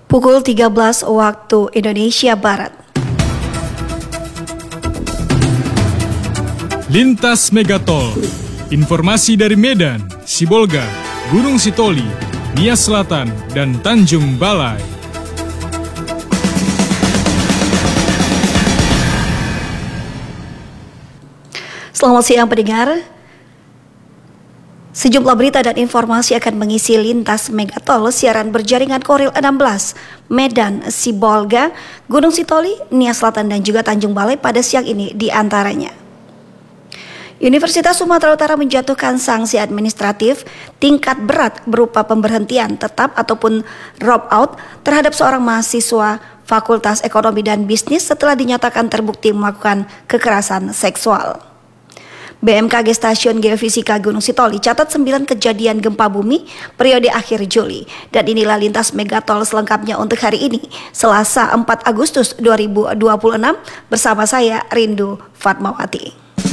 Pukul 13 waktu Indonesia Barat. Lintas Megatol. Informasi dari Medan, Sibolga, Gunung Sitoli, Nias Selatan, dan Tanjung Balai. Selamat siang pendengar. Sejumlah berita dan informasi akan mengisi Lintas Megatol siaran berjaringan Koril 16, Medan, Sibolga, Gunung Sitoli, Nias Selatan, dan juga Tanjung Balai pada siang ini di antaranya. Universitas Sumatera Utara menjatuhkan sanksi administratif tingkat berat berupa pemberhentian tetap ataupun drop out terhadap seorang mahasiswa Fakultas Ekonomi dan Bisnis setelah dinyatakan terbukti melakukan kekerasan seksual. BMKG Stasiun Geofisika Gunung Sitoli catat 9 kejadian gempa bumi periode akhir Juli. Dan inilah Lintas Megatol selengkapnya untuk hari ini, Selasa 4 Agustus 2026 bersama saya Rindu Fatmawati.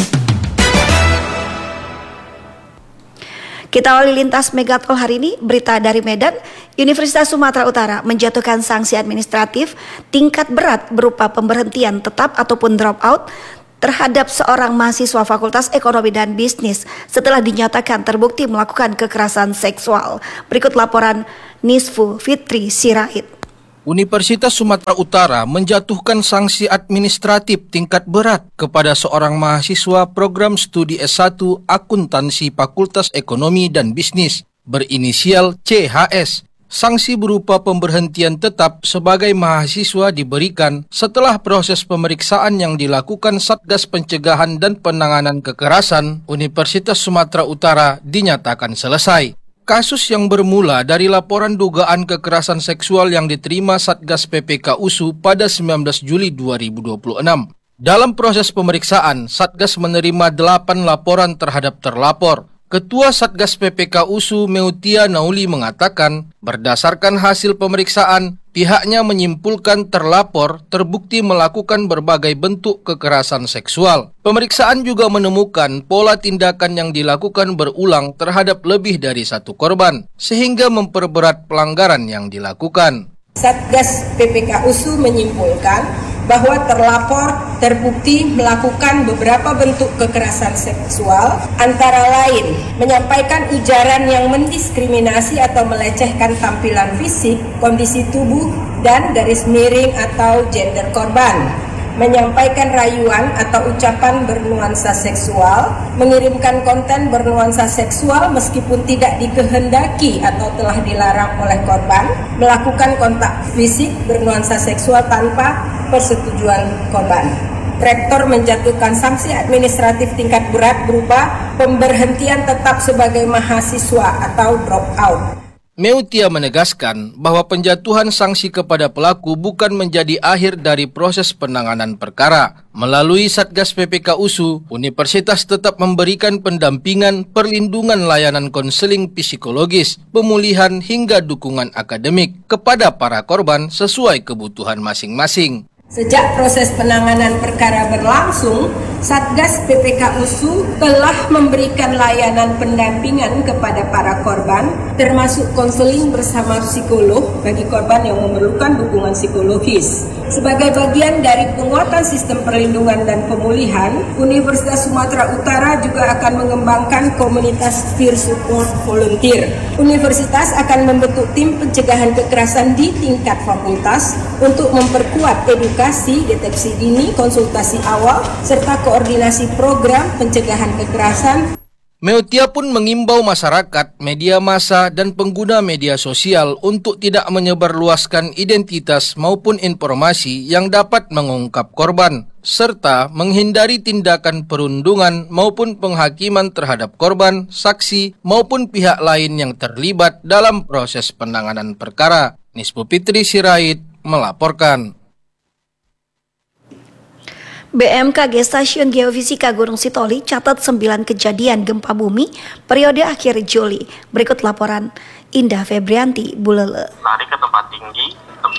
Kita awali Lintas Megatol hari ini, berita dari Medan. Universitas Sumatera Utara menjatuhkan sanksi administratif tingkat berat berupa pemberhentian tetap ataupun drop out terhadap seorang mahasiswa Fakultas Ekonomi dan Bisnis setelah dinyatakan terbukti melakukan kekerasan seksual. Berikut laporan Nisfu Fitri Sirait. Universitas Sumatera Utara menjatuhkan sanksi administratif tingkat berat kepada seorang mahasiswa program studi S1 Akuntansi Fakultas Ekonomi dan Bisnis berinisial CHS. Sanksi berupa pemberhentian tetap sebagai mahasiswa diberikan setelah proses pemeriksaan yang dilakukan Satgas Pencegahan dan Penanganan Kekerasan Universitas Sumatera Utara dinyatakan selesai. Kasus yang bermula dari laporan dugaan kekerasan seksual yang diterima Satgas PPK USU pada 19 Juli 2026. Dalam proses pemeriksaan, Satgas menerima 8 laporan terhadap terlapor. Ketua Satgas PPK USU Meutia Nauli mengatakan, berdasarkan hasil pemeriksaan, pihaknya menyimpulkan terlapor terbukti melakukan berbagai bentuk kekerasan seksual. Pemeriksaan juga menemukan pola tindakan yang dilakukan berulang terhadap lebih dari satu korban, sehingga memperberat pelanggaran yang dilakukan. Satgas PPK USU menyimpulkan bahwa terlapor terbukti melakukan beberapa bentuk kekerasan seksual, antara lain menyampaikan ujaran yang mendiskriminasi atau melecehkan tampilan fisik, kondisi tubuh, dan garis miring atau gender korban, menyampaikan rayuan atau ucapan bernuansa seksual, mengirimkan konten bernuansa seksual meskipun tidak dikehendaki atau telah dilarang oleh korban, melakukan kontak fisik bernuansa seksual tanpa persetujuan korban. Rektor menjatuhkan sanksi administratif tingkat berat berupa pemberhentian tetap sebagai mahasiswa atau drop out. Meutia menegaskan bahwa penjatuhan sanksi kepada pelaku bukan menjadi akhir dari proses penanganan perkara. Melalui Satgas PPK USU, Universitas tetap memberikan pendampingan, perlindungan, layanan konseling psikologis, pemulihan hingga dukungan akademik kepada para korban sesuai kebutuhan masing-masing. Sejak proses penanganan perkara berlangsung, Satgas PPK USU telah memberikan layanan pendampingan kepada para korban, termasuk konseling bersama psikolog bagi korban yang memerlukan dukungan psikologis. Sebagai bagian dari penguatan sistem perlindungan dan pemulihan, Universitas Sumatera Utara juga akan mengembangkan komunitas peer support volunteer. Universitas akan membentuk tim pencegahan kekerasan di tingkat fakultas untuk memperkuat edukasi, deteksi dini, konsultasi awal, serta koordinasi program pencegahan kekerasan. Meutia pun mengimbau masyarakat, media massa, dan pengguna media sosial untuk tidak menyebarluaskan identitas maupun informasi yang dapat mengungkap korban, serta menghindari tindakan perundungan maupun penghakiman terhadap korban, saksi, maupun pihak lain yang terlibat dalam proses penanganan perkara. Nisfu Fitri Sirait melaporkan. BMKG Stasiun Geofisika Gunung Sitoli catat 9 kejadian gempa bumi periode akhir Juli. Berikut laporan Indah Febrianti Bulele. Lari ke tempat tinggi lebih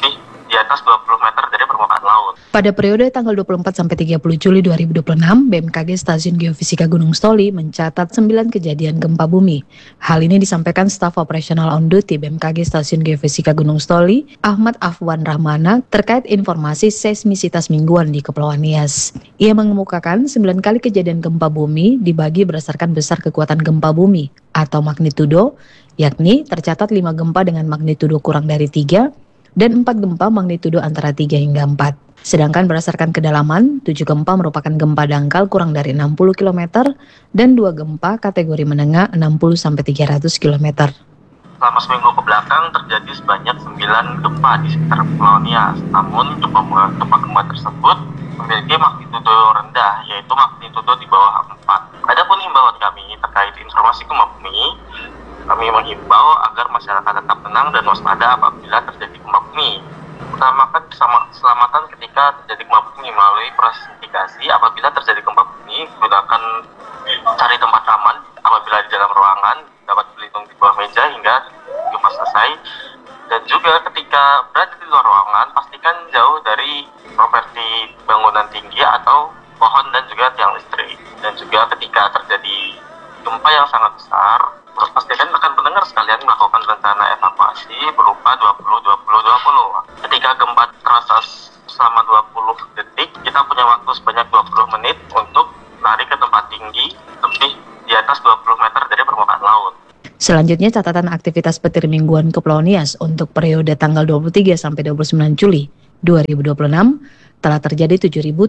di atas 20 meter dari permukaan laut. Pada periode tanggal 24 sampai 30 Juli 2026, BMKG Stasiun Geofisika Gunung Sitoli mencatat 9 kejadian gempa bumi. Hal ini disampaikan staf operasional on duty BMKG Stasiun Geofisika Gunung Sitoli, Ahmad Afwan Rahmana, terkait informasi seismisitas mingguan di Kepulauan Nias. Ia mengemukakan 9 kali kejadian gempa bumi dibagi berdasarkan besar kekuatan gempa bumi atau magnitudo, yakni tercatat 5 gempa dengan magnitudo kurang dari 3, dan 4 gempa magnitudo antara 3 hingga 4. Sedangkan berdasarkan kedalaman, 7 gempa merupakan gempa dangkal kurang dari 60 km dan 2 gempa kategori menengah 60-300 km. Selama seminggu ke belakang terjadi sebanyak 9 gempa di sekitar Pulau Nias. Namun gempa tersebut memiliki magnitudo rendah, yaitu magnitudo di bawah 4. Adapun himbauan kami terkait informasi gempa bumi, kami menghimbau agar masyarakat tetap tenang dan waspada apabila terjadi gempa bumi. Utamakan keselamatan ketika terjadi gempa bumi melalui proses mitigasi. Apabila terjadi gempa bumi, gunakan cari tempat aman. Apabila di dalam ruangan, dapat berlindung di bawah meja hingga gempa selesai. Dan juga ketika berada di luar ruangan, pastikan jauh dari properti bangunan tinggi atau pohon dan juga tiang listrik. Dan juga ketika terjadi gempa yang sangat besar, pastikan rekan pendengar sekalian melakukan rencana evakuasi berupa 20-20-20. Ketika gempa terasa selama 20 detik, kita punya waktu sebanyak 20 menit untuk lari ke tempat tinggi lebih di atas 20 meter dari permukaan laut. Selanjutnya catatan aktivitas petir mingguan Kepulauan Nias untuk periode tanggal 23 sampai 29 Juli 2026 telah terjadi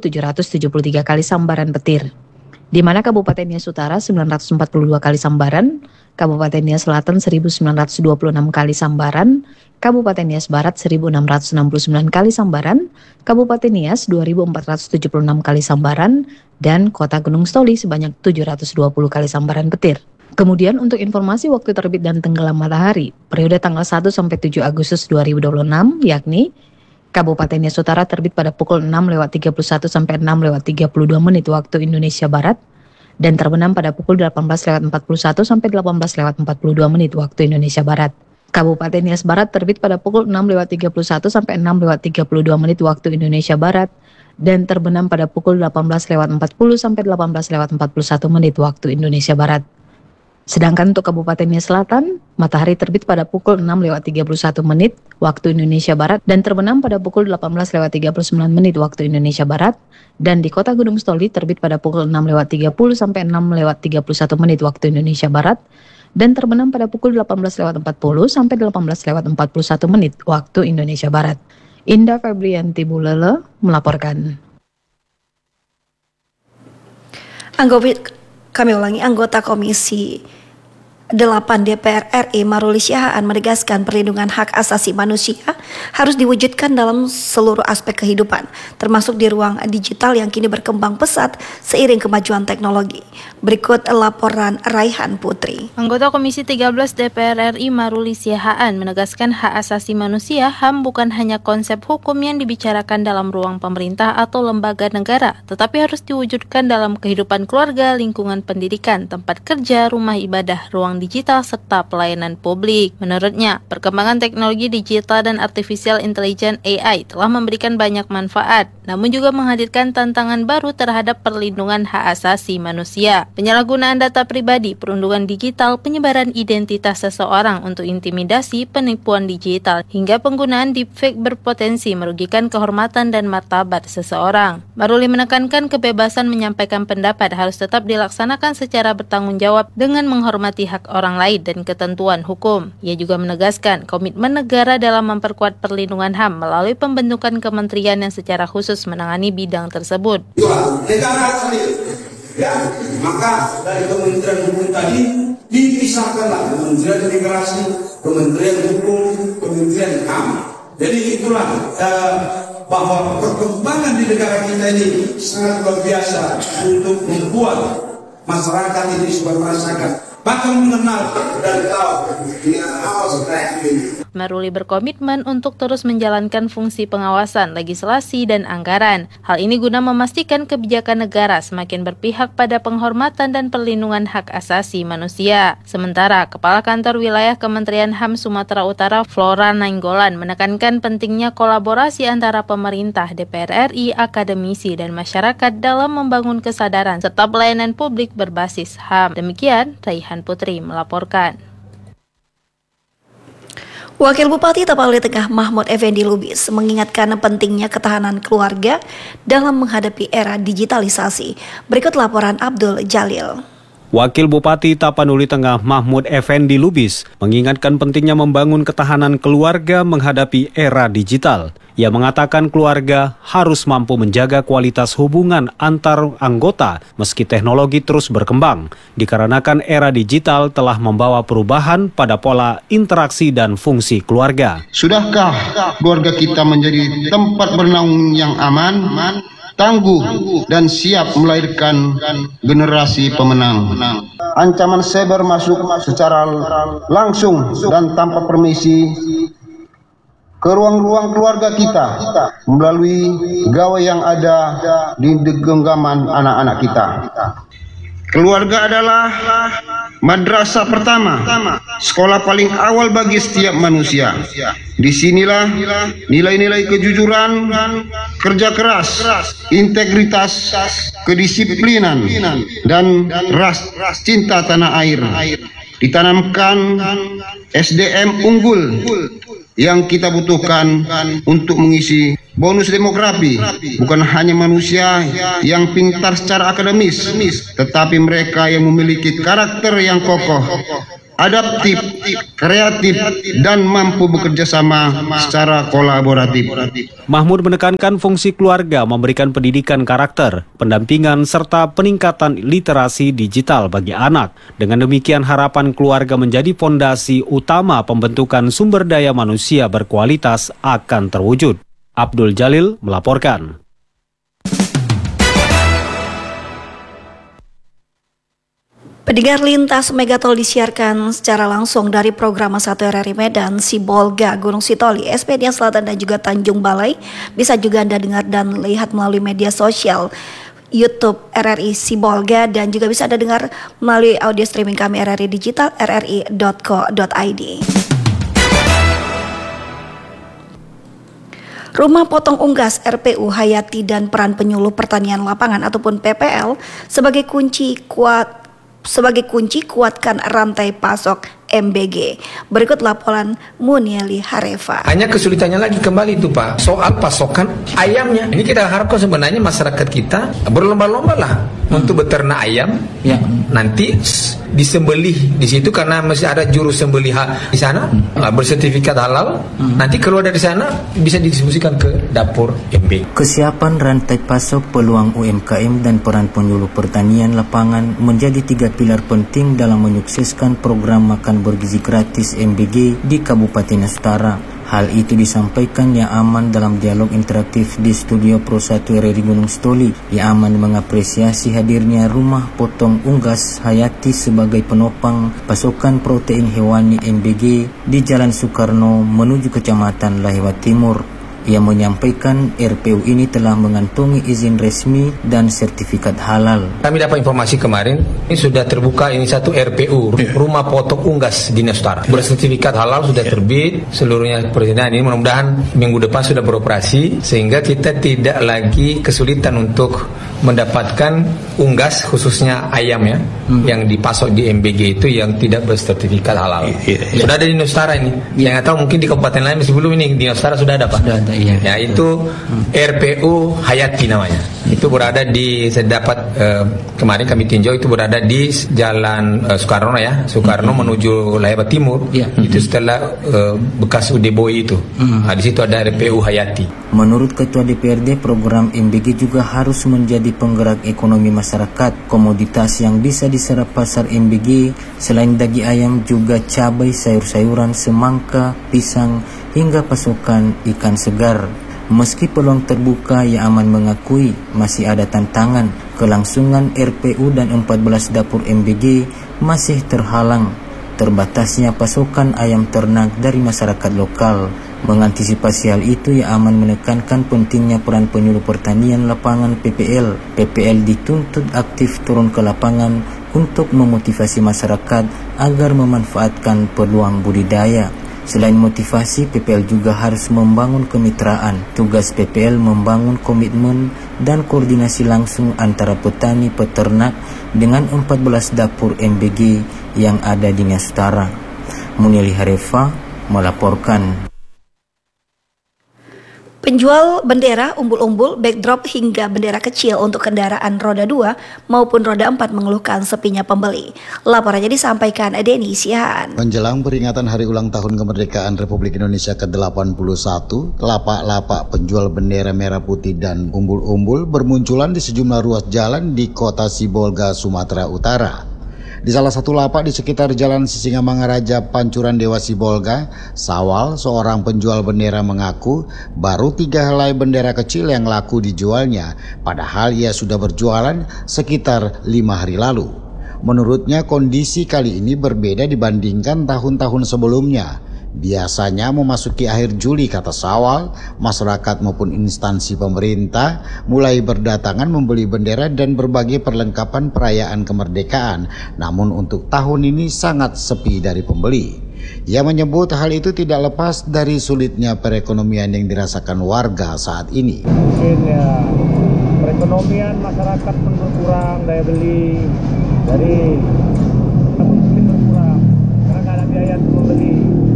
7.773 kali sambaran petir, di mana Kabupaten Nias Utara 942 kali sambaran, Kabupaten Nias Selatan 1926 kali sambaran, Kabupaten Nias Barat 1669 kali sambaran, Kabupaten Nias 2476 kali sambaran, dan Kota Gunung Sitoli sebanyak 720 kali sambaran petir. Kemudian untuk informasi waktu terbit dan tenggelam matahari, periode tanggal 1 sampai 7 Agustus 2026, yakni Kabupaten Nias Utara terbit pada pukul 6.31 sampai 6.32 menit waktu Indonesia Barat, dan terbenam pada pukul 18.41 sampai 18.42 menit waktu Indonesia Barat. Kabupaten Nias Barat terbit pada pukul 6.31 sampai 6.32 menit waktu Indonesia Barat, dan terbenam pada pukul 18.40 sampai 18.41 menit waktu Indonesia Barat. Sedangkan untuk Kabupaten Nias Selatan, matahari terbit pada pukul 6.31 menit waktu Indonesia Barat dan terbenam pada pukul 18.39 menit waktu Indonesia Barat, dan di Kota Gunung Sitoli terbit pada pukul 6.30 sampai 6.31 menit waktu Indonesia Barat dan terbenam pada pukul 18.40 sampai 18.41 menit waktu Indonesia Barat. Indah Febrianti Bulele melaporkan. Anggota Komisi 8 DPR RI Maruli Siahaan menegaskan perlindungan hak asasi manusia harus diwujudkan dalam seluruh aspek kehidupan, termasuk di ruang digital yang kini berkembang pesat seiring kemajuan teknologi. Berikut laporan Raihan Putri. Anggota Komisi 13 DPR RI Maruli Siahaan menegaskan hak asasi manusia HAM bukan hanya konsep hukum yang dibicarakan dalam ruang pemerintah atau lembaga negara, tetapi harus diwujudkan dalam kehidupan keluarga, lingkungan pendidikan, tempat kerja, rumah ibadah, ruang digital, serta pelayanan publik. Menurutnya, perkembangan teknologi digital dan artificial intelligence AI telah memberikan banyak manfaat, namun juga menghadirkan tantangan baru terhadap perlindungan hak asasi manusia. Penyalahgunaan data pribadi, perundungan digital, penyebaran identitas seseorang untuk intimidasi, penipuan digital, hingga penggunaan deepfake berpotensi merugikan kehormatan dan martabat seseorang. Maruli menekankan kebebasan menyampaikan pendapat harus tetap dilaksanakan secara bertanggung jawab dengan menghormati hak orang lain dan ketentuan hukum. Ia juga menegaskan komitmen negara dalam memperkuat perlindungan HAM melalui pembentukan kementerian yang secara khusus menangani bidang tersebut. Negara tadi, ya, maka dari Kementerian Hukum tadi dipisahkanlah Kementerian Imigrasi, Kementerian Hukum, Kementerian HAM. Jadi itulah bahwa perkembangan di negara kita ini sangat luar biasa untuk membuat masyarakat ini supaya merasakan bahkan mengenal dan tahu dengan hal seperti ini. Maruli berkomitmen untuk terus menjalankan fungsi pengawasan, legislasi, dan anggaran. Hal ini guna memastikan kebijakan negara semakin berpihak pada penghormatan dan perlindungan hak asasi manusia. Sementara, Kepala Kantor Wilayah Kementerian HAM Sumatera Utara, Flora Nainggolan, menekankan pentingnya kolaborasi antara pemerintah, DPR RI, akademisi, dan masyarakat dalam membangun kesadaran serta pelayanan publik berbasis HAM. Demikian, Raihan Putri melaporkan. Wakil Bupati Tapaluli Tengah Mahmud Effendi Lubis mengingatkan pentingnya ketahanan keluarga dalam menghadapi era digitalisasi. Berikut laporan Abdul Jalil. Wakil Bupati Tapanuli Tengah Mahmud Effendi Lubis mengingatkan pentingnya membangun ketahanan keluarga menghadapi era digital. Ia mengatakan keluarga harus mampu menjaga kualitas hubungan antar anggota meski teknologi terus berkembang, dikarenakan era digital telah membawa perubahan pada pola interaksi dan fungsi keluarga. Sudahkah keluarga kita menjadi tempat bernaung yang aman, tangguh, dan siap melahirkan generasi pemenang? Ancaman cyber masuk secara langsung dan tanpa permisi ke ruang-ruang keluarga kita melalui gawai yang ada di genggaman anak-anak kita. Keluarga adalah madrasah pertama, sekolah paling awal bagi setiap manusia. Disinilah nilai-nilai kejujuran, kerja keras, integritas, kedisiplinan, dan ras cinta tanah air ditanamkan SDM unggul yang kita butuhkan untuk mengisi bonus demografi. Bukan hanya manusia yang pintar secara akademis, tetapi mereka yang memiliki karakter yang kokoh, adaptif, kreatif, dan mampu bekerja sama secara kolaboratif. Mahmud menekankan fungsi keluarga memberikan pendidikan karakter, pendampingan, serta peningkatan literasi digital bagi anak. Dengan demikian harapan keluarga menjadi fondasi utama pembentukan sumber daya manusia berkualitas akan terwujud. Abdul Jalil melaporkan. Pendengar, lintas Megatol disiarkan secara langsung dari program 1 RRI Medan, Sibolga, Gunung Sitoli, SPD Selatan, dan juga Tanjung Balai. Bisa juga Anda dengar dan lihat melalui media sosial YouTube RRI Sibolga, dan juga bisa Anda dengar melalui audio streaming kami RRI Digital, rri.co.id. Rumah Potong Unggas RPU Hayati dan peran penyuluh pertanian lapangan ataupun PPL sebagai kunci kuatkan rantai pasok MBG. Berikut laporan Munieli Harefa. Hanya kesulitannya lagi kembali itu Pak, soal pasokan ayamnya. Ini kita harapkan sebenarnya masyarakat kita berlomba-lomba lah untuk beternak ayam. Ya. Nanti disembelih di situ karena masih ada juru sembelih di sana, bersertifikat halal. Nanti keluar dari sana bisa didistribusikan ke dapur MBG. Kesiapan rantai pasok, peluang UMKM, dan peran penyuluh pertanian lapangan menjadi 3 pilar penting dalam menyukseskan program makan bergizi gratis MBG di Kabupaten Utara. Hal itu disampaikan Ya Aman dalam dialog interaktif di studio Pro 1 RRI Gunung Sitoli. Ya Aman mengapresiasi hadirnya Rumah Potong Unggas Hayati sebagai penopang pasokan protein hewani MBG di Jalan Soekarno menuju Kecamatan Lahiwa Timur. Ia menyampaikan RPU ini telah mengantongi izin resmi dan sertifikat halal. Kami dapat informasi kemarin, ini sudah terbuka ini satu RPU, Rumah Potong Unggas Dinas Utara. Bersertifikat halal sudah terbit, seluruhnya perizinan ini mudah-mudahan minggu depan sudah beroperasi, sehingga kita tidak lagi kesulitan untuk mendapatkan unggas khususnya ayam ya, yang dipasok di MBG itu yang tidak bersertifikat halal. Sudah ada di Dinas Utara ini. Yang tahu mungkin di kabupaten lain masih belum, ini di Dinas Utara sudah ada Pak. Sudah ada. Ya itu RPU Hayati namanya. Itu berada di, saya dapat kemarin kami tinjau, itu berada di Jalan Soekarno ya, Soekarno menuju Lahiwa Timur. Itu setelah bekas Udeboi itu. Nah, di situ ada RPU Hayati. Menurut Ketua DPRD, program MBG juga harus menjadi penggerak ekonomi masyarakat. Komoditas yang bisa diserap pasar MBG selain daging ayam juga cabai, sayur-sayuran, semangka, pisang, hingga pasokan ikan segar. Meski peluang terbuka, Ya Aman mengakui masih ada tantangan. Kelangsungan RPU dan 14 dapur MBG masih terhalang terbatasnya pasokan ayam ternak dari masyarakat lokal. Mengantisipasi hal itu, Aman menekankan pentingnya peran penyuluh pertanian lapangan PPL. PPL dituntut aktif turun ke lapangan untuk memotivasi masyarakat agar memanfaatkan peluang budidaya. Selain motivasi, PPL juga harus membangun kemitraan. Tugas PPL membangun komitmen dan koordinasi langsung antara petani peternak dengan 14 dapur MBG yang ada di Nias Utara. Munili Harefa melaporkan. Penjual bendera, umbul-umbul, backdrop hingga bendera kecil untuk kendaraan roda 2 maupun roda 4 mengeluhkan sepinya pembeli. Laporannya disampaikan Denny Sihaan. Menjelang peringatan Hari Ulang Tahun Kemerdekaan Republik Indonesia ke-81, lapak-lapak penjual bendera merah putih dan umbul-umbul bermunculan di sejumlah ruas jalan di kota Sibolga, Sumatera Utara. Di salah satu lapak di sekitar Jalan Sisingamangaraja, Pancuran Dewa Sibolga, Sawal, seorang penjual bendera mengaku baru 3 helai bendera kecil yang laku dijualnya, padahal ia sudah berjualan sekitar 5 hari lalu. Menurutnya kondisi kali ini berbeda dibandingkan tahun-tahun sebelumnya. Biasanya memasuki akhir Juli, kata Sawal, masyarakat maupun instansi pemerintah mulai berdatangan membeli bendera dan berbagai perlengkapan perayaan kemerdekaan. Namun untuk tahun ini sangat sepi dari pembeli. Ia menyebut hal itu tidak lepas dari sulitnya perekonomian yang dirasakan warga saat ini. Mungkin ya perekonomian masyarakat pun berkurang, daya beli dari mungkin berkurang karena nggak ada biaya untuk membeli.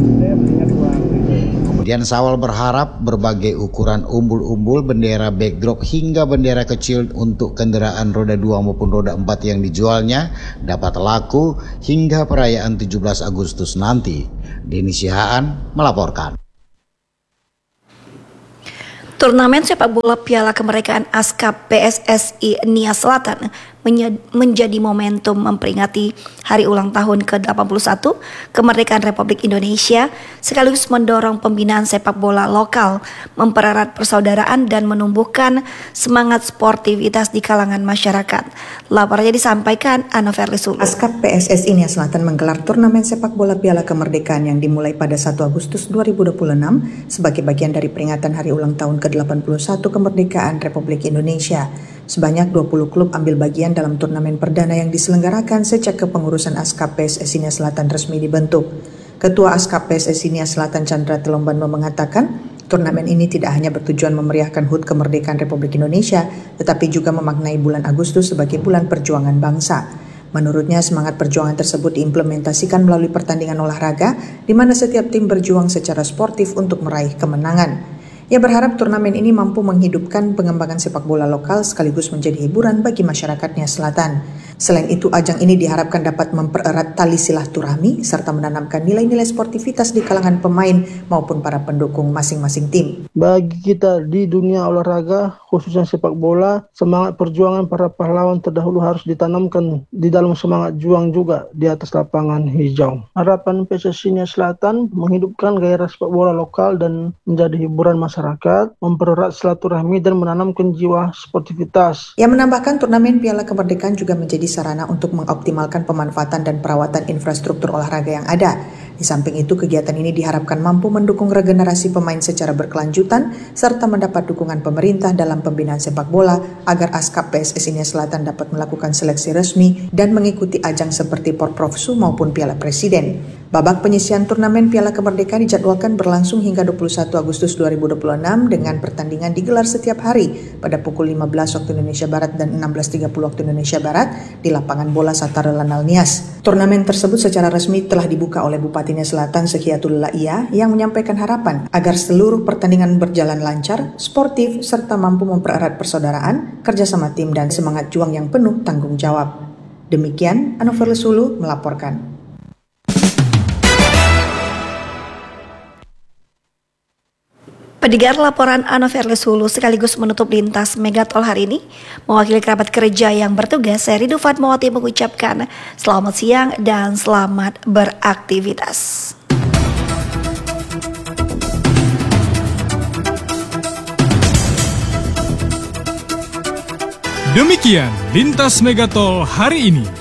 Kemudian Sawal berharap berbagai ukuran umbul-umbul, bendera backdrop hingga bendera kecil untuk kendaraan roda 2 maupun roda 4 yang dijualnya dapat laku hingga perayaan 17 Agustus nanti. Denny Sihaan melaporkan. Turnamen sepak bola Piala Kemerdekaan ASKAP PSSI Nias Selatan menjadi momentum memperingati Hari Ulang Tahun ke-81 Kemerdekaan Republik Indonesia, sekaligus mendorong pembinaan sepak bola lokal, mempererat persaudaraan dan menumbuhkan semangat sportivitas di kalangan masyarakat. Laporannya disampaikan Anover Lisulu. ASKAP PSSI Nias Selatan menggelar turnamen sepak bola Piala Kemerdekaan yang dimulai pada 1 Agustus 2026 sebagai bagian dari peringatan Hari Ulang Tahun ke-81 Kemerdekaan Republik Indonesia. Sebanyak 20 klub ambil bagian dalam turnamen perdana yang diselenggarakan sejak kepengurusan ASKAP PSSI Nias Selatan resmi dibentuk. Ketua ASKAP PSSI Nias Selatan Chandra Telombano mengatakan, turnamen ini tidak hanya bertujuan memeriahkan HUT Kemerdekaan Republik Indonesia, tetapi juga memaknai bulan Agustus sebagai bulan perjuangan bangsa. Menurutnya, semangat perjuangan tersebut diimplementasikan melalui pertandingan olahraga, di mana setiap tim berjuang secara sportif untuk meraih kemenangan. Ia berharap turnamen ini mampu menghidupkan pengembangan sepak bola lokal sekaligus menjadi hiburan bagi masyarakat Nias Selatan. Selain itu, ajang ini diharapkan dapat mempererat tali silaturahmi serta menanamkan nilai-nilai sportivitas di kalangan pemain maupun para pendukung masing-masing tim. Bagi kita di dunia olahraga, khususnya sepak bola, semangat perjuangan para pahlawan terdahulu harus ditanamkan di dalam semangat juang juga di atas lapangan hijau. Harapan PSSI Nias Selatan menghidupkan gairah sepak bola lokal dan menjadi hiburan masyarakat, mempererat silaturahmi dan menanamkan jiwa sportivitas. Ia menambahkan turnamen Piala Kemerdekaan juga menjadi sarana untuk mengoptimalkan pemanfaatan dan perawatan infrastruktur olahraga yang ada. Di samping itu, kegiatan ini diharapkan mampu mendukung regenerasi pemain secara berkelanjutan serta mendapat dukungan pemerintah dalam pembinaan sepak bola agar ASKAP PSSI Nias Selatan dapat melakukan seleksi resmi dan mengikuti ajang seperti Porprofsu maupun Piala Presiden. Babak penyisian turnamen Piala Kemerdekaan dijadwalkan berlangsung hingga 21 Agustus 2026 dengan pertandingan digelar setiap hari pada pukul 15 waktu Indonesia Barat dan 16.30 waktu Indonesia Barat di lapangan bola Satara Lanal Nias. Turnamen tersebut secara resmi telah dibuka oleh Bupati Nias Selatan Sekiatul Laia yang menyampaikan harapan agar seluruh pertandingan berjalan lancar, sportif, serta mampu mempererat persaudaraan, kerjasama tim, dan semangat juang yang penuh tanggung jawab. Demikian, Anover Lisulu melaporkan. Pendengar, laporan Anover Lisulu sekaligus menutup lintas Megatol hari ini. Mewakili kerabat kerja yang bertugas, saya Ridu Fatmawati mengucapkan selamat siang dan selamat beraktivitas. Demikian lintas Megatol hari ini.